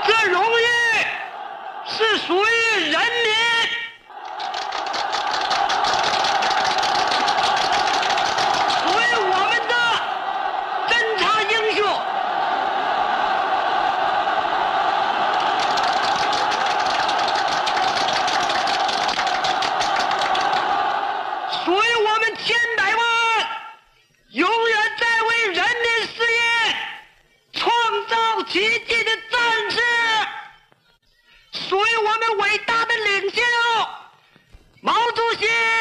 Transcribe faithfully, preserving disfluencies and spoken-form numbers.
这荣誉是属于人民。属于我们的侦察英雄。属于我们千百万永远在为人民事业创造奇迹的战士，属于我们伟大的领袖毛主席。